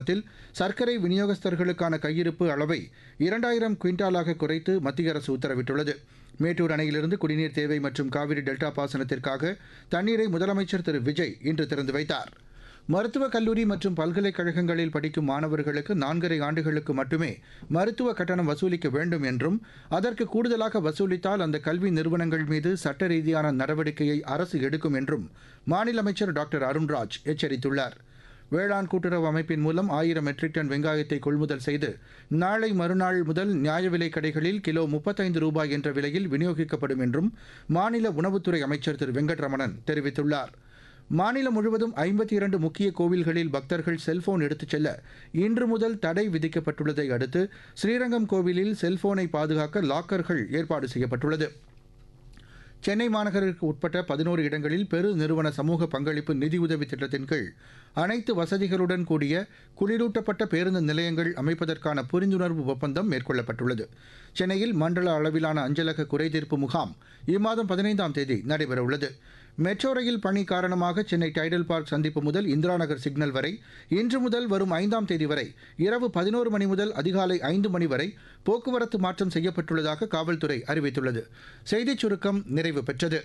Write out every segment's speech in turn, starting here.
மாவட்டத்தில் சர்க்கரை விநியோகஸ்தர்களுக்கான கையிருப்பு அளவை 2000 குவிண்டாலாக குறைத்து மத்திய அரசு உத்தரவிட்டுள்ளது. மேட்டூர் அணையிலிருந்து குடிநீர் தேவை மற்றும் காவிரி டெல்டா பாசனத்திற்காக தண்ணீரை முதலமைச்சர் திரு விஜய் இன்று திறந்து வைத்தார். மருத்துவக் கல்லூரி மற்றும் பல்கலைக்கழகங்களில் படிக்கும் மாணவர்களுக்கு 4.5 ஆண்டுகளுக்கு மட்டுமே மருத்துவ கட்டணம் வசூலிக்க வேண்டும் என்றும், அதற்கு கூடுதலாக வசூலித்தால் அந்த கல்வி நிறுவனங்கள் மீது சட்ட ரீதியான நடவடிக்கையை அரசு எடுக்கும் என்றும் மாநில அமைச்சர் டாக்டர் அருண்ராஜ் எச்சரித்துள்ளார். வேளாண் கூட்டுறவு அமைப்பின் மூலம் 1000 மெட்ரிக் டன் வெங்காயத்தை கொள்முதல் செய்து நாளை மறுநாள் முதல் நியாய விலைக் கடைகளில் கிலோ 35 ரூபாய் என்ற விலையில் விநியோகிக்கப்படும் என்றும் மாநில உணவுத்துறை அமைச்சர் திரு வெங்கட்ரமணன் தெரிவித்துள்ளார். மாநிலம் முழுவதும் 52 முக்கிய கோவில்களில் பக்தர்கள் செல்போன் எடுத்துச் செல்ல இன்று முதல் தடை விதிக்கப்பட்டுள்ளதை அடுத்து ஸ்ரீரங்கம் கோவிலில் செல்போனை பாதுகாக்க லாக்கர்கள் ஏற்பாடு செய்யப்பட்டுள்ளது. சென்னை மாநகருக்கு உட்பட்ட 11 இடங்களில் பெரு நிறுவன சமூக பங்களிப்பு நிதியுதவி திட்டத்தின் கீழ் அனைத்து வசதிகளுடன் கூடிய குளிரூட்டப்பட்ட பேருந்து நிலையங்கள் அமைப்பதற்கான புரிந்துணர்வு ஒப்பந்தம் மேற்கொள்ளப்பட்டுள்ளது. சென்னையில் மண்டல அளவிலான அஞ்சலக குறைதீர்ப்பு முகாம் இம்மாதம் 15ஆம் தேதி நடைபெறவுள்ளது. மெட்ரோ ரயில் பணி காரணமாக சென்னை டைடல் பார்க் சந்திப்பு முதல் இந்திரா நகர் சிக்னல் வரை இன்று முதல் வரும் 5ஆம் தேதி வரை இரவு 11 மணி முதல் அதிகாலை 5 மணி வரை போக்குவரத்து மாற்றம் செய்யப்பட்டுள்ளதாக காவல்துறை அறிவித்துள்ளது. செய்திச் சுருக்கம் நிறைவு பெற்றது.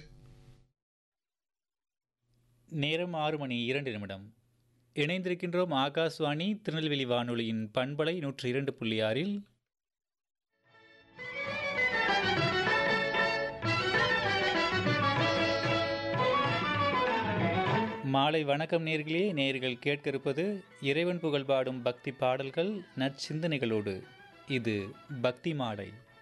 நேரம் 6:02. இணைந்திருக்கின்றோம் ஆகாஷ்வாணி திருநெல்வேலி வானொலியின் பண்பலை 102.6. மாலை வணக்கம் நேர்களே. நேர்கள் கேட்க இருப்பது இறைவன் புகழ் பாடும் பக்தி பாடல்கள் நற்சிந்தனைகளோடு. இது பக்தி மாலை.